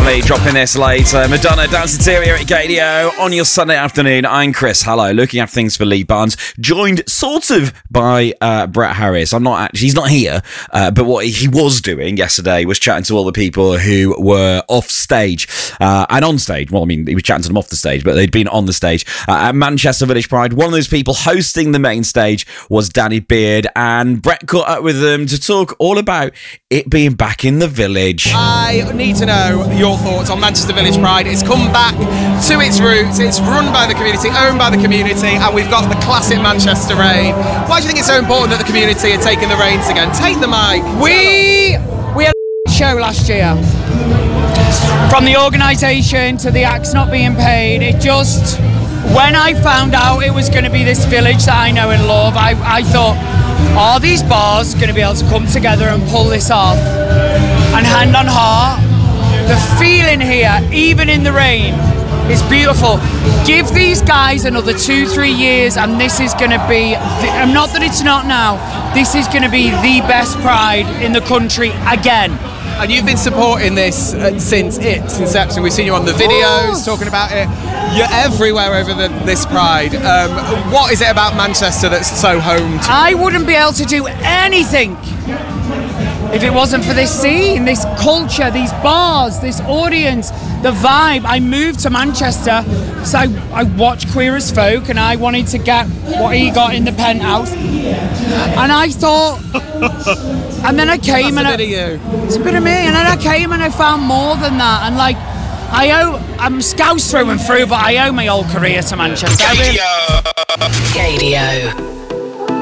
Definitely dropping this later. Madonna, Danceteria at Gadio on your Sunday afternoon. I'm Chris. Hello, looking after things for Lee Barnes. Joined sort of by Brett Harris. He's not here, but what he was doing yesterday was chatting to all the people who were off stage and on stage. Well, I mean, he was chatting to them off the stage, but they'd been on the stage at Manchester Village Pride. One of those people hosting the main stage was Danny Beard, and Brett caught up with them to talk all about it being back in the village. I need to know your thoughts on Manchester Village Pride. It's come back to its roots. It's run by the community, owned by the community, and we've got the classic Manchester rain. Why do you think it's so important that the community are taking the reins again? Take the mic. We had a show last year. From the organisation to the acts not being paid, when I found out it was going to be this village that I know and love, I thought, are these bars going to be able to come together and pull this off? And hand on heart, the feeling here, even in the rain, is beautiful. Give these guys another 2-3 years and this is going to be, not that it's not now, this is going to be the best pride in the country again. And you've been supporting this since its inception. We've seen you on the videos talking about it. You're everywhere over this Pride. What is it about Manchester that's so home to you? I wouldn't be able to do anything if it wasn't for this scene, this culture, these bars, this audience, the vibe. I moved to Manchester, so I watched Queer as Folk, and I wanted to get what he got in the Penthouse. And I thought, and then I came That's a bit of you. It's a bit of me, and then I came and I found more than that. And like, I'm Scouse through and through, but I owe my whole career to Manchester. Gadio.